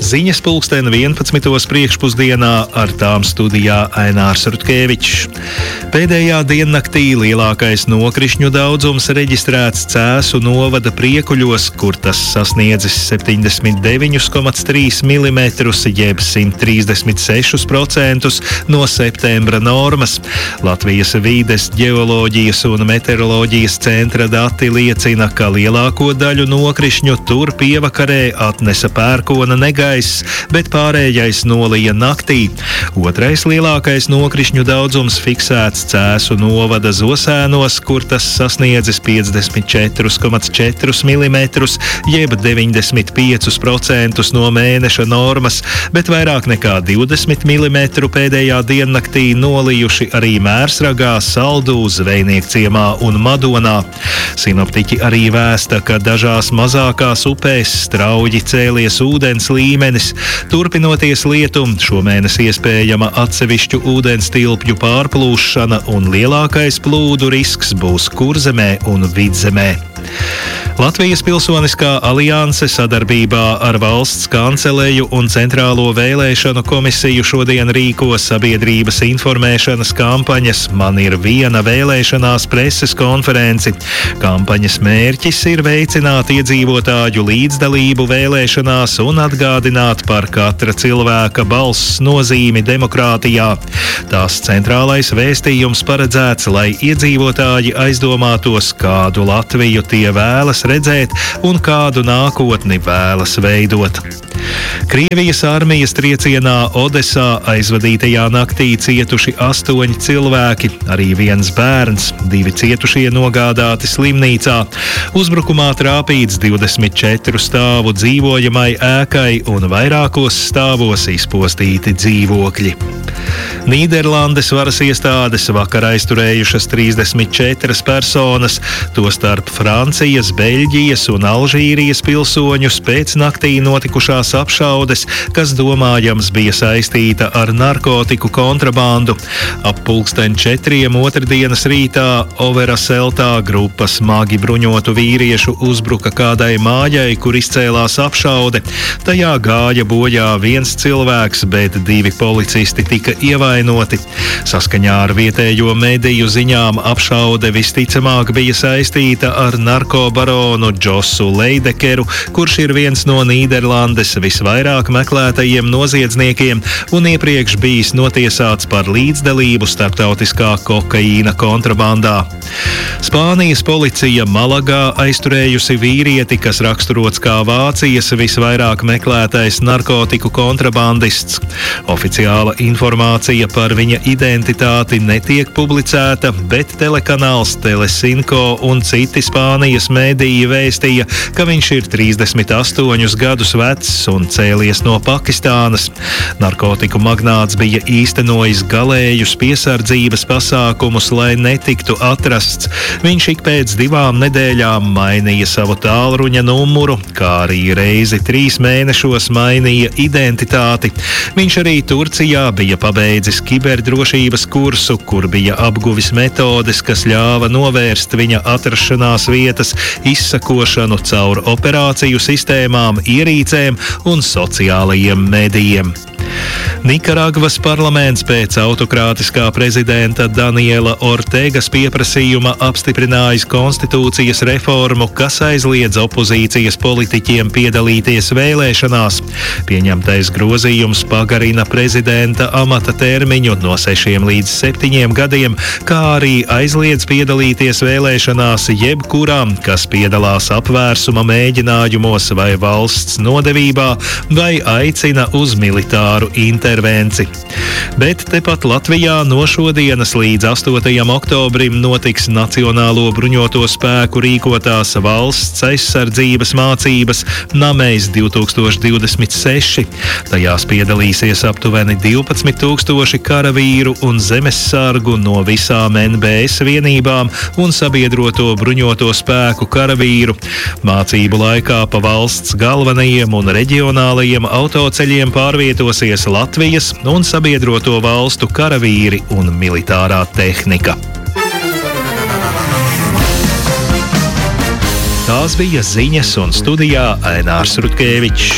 ziņas pulksten 11. priekšpusdienā, ar tām studijā Ainārs Rutkevičs. Pēdējā diennaktī lielākais nokrišņu daudzums reģistrēts Cēsu novada Priekuļos, kur tas sasniedzis 79,3 mm, jeb 136% no septembra normas. Latvijas Vīdes ģeoloģijas un meteoroloģijas centra dati liecina, ka lielāko daļu nokrišņu tur pievakarē atnesa pērkona negaiss, bet pārējais nolija naktī. Otrais lielākais nokrišņu daudzums fiksēts Cēsu novada Zosēnos, kur tas sasniedzis 54,4 mm, jeb 95% no mēneša normas, bet vairāk nekā 20 mm pēdējā diennaktī nolijuši arī Mērsragā, Saldū, Zvejniekciemā un Madonā. Sinoptiķi arī vēsta, ka dažās mazākās upēs strauji cēlies ūdens līmenis. Turpinoties lietum, šomēnes iespējama atsevišķu ūdens tilpju pārplūšana un lielākais plūdu risks būs Kurzemē un Vidzemē. Latvijas Pilsoniskā alianse sadarbībā ar Valsts kanceleju un Centrālo vēlēšanu komisiju šodien rīko sabiedrības informēšanas kampaņas "Man ir viena vēlēšanās" preses konferenci. Kampaņas mērķis ir veicināt iedzīvotāju līdzdalību vēlēšanās un atgādināt par katra cilvēka balss nozīmi demokrātijā. Tās centrālais vēstījums paredzēts, lai iedzīvotāji aizdomātos, kādu Latviju tie vēlas redzēt un kādu nākotni vēlas veidot. Krievijas armijas triecienā Odesā aizvadītajā naktī cietuši 8 cilvēki, arī viens bērns, 2 cietušie nogādāti slimnīcā. Uzbrukumā trāpīts 24 stāvu dzīvojamai ēkai un vairākos stāvos izpostīti dzīvokļi. Nīderlandes varas iestādes vakar aizturējušas 34 personas, tostarp Francijas, Beļģijas un Alžīrijas pilsoņus pēc naktī notikušās apšaudes, kas domājams bija saistīta ar narkotiku kontrabandu. Ap 4:00 otrdienas rītā Overaseltā grupa smagi bruņotu vīriešu uzbruka kādai mājai, kur izcēlās apšaude. Tajā gāja bojā viens cilvēks, bet 2 policisti tika ievainoti. Saskaņā ar vietējo mediju ziņām apšaude visticamāk bija saistīta ar narkobaronu Džosu Leidekeru, kurš ir viens no Nīderlandes visvairāk meklētajiem noziedzniekiem un iepriekš bijis notiesāts par līdzdalību starptautiskā kokaīna kontrabandā. Spānijas policija Malagā aizturējusi vīrieti, kas raksturots kā Vācijas visvairāk meklētais narkotiku kontrabandists. Oficiāla informācija par viņa identitāti netiek publicēta, bet telekanāls Telecinco un citi Spānijas mēdīji vēstīja, ka viņš ir 38 gadus vecs un cēlies no Pakistānas. Narkotiku magnāts bija īstenojis galējus piesardzības pasākumus, lai netiktu atrasts. Viņš ik pēc 2 nedēļām mainīja savu tālruņa numuru, kā arī reizi 3 mēnešos mainīja identitāti. Viņš arī Turcijā bija pabeidzis kiberdrošības kursu, kur bija apguvis metodes, kas ļāva novērst viņa atrašanās vietas izsakošanu caur operāciju sistēmām, ierīcēm un sociālajiem medijiem. Nikaragvas parlaments pēc autokrātiskā prezidenta Daniela Ortegas pieprasījuma apstiprinājis konstitūcijas reformu, kas aizliedz opozīcijas politiķiem piedalīties vēlēšanās. Pieņemtais grozījums pagarina prezidenta amata termiņu no 6 līdz 7 gadiem, kā arī aizliedz piedalīties vēlēšanās jebkuram, kas piedalās apvērsuma mēģinājumos vai valsts nodevībā vai aicina uz militāru intervenci. Bet tepat Latvijā no šodienas līdz 8. oktobrim notiks Nacionālo bruņoto spēku rīkotās valsts aizsardzības mācības Namejs 2026. Tajās piedalīsies aptuveni 12,000 karavīru un zemessargu no visām NBS vienībām un sabiedroto bruņoto spēku karavīru. Mācību laikā pa valsts galvenajiem un reģionālajiem autoceļiem pārvietosies Latvijas un sabiedroto valstu karavīri un militārā tehnika. Tās bija ziņas un studijā Ainārs Rutkevičs.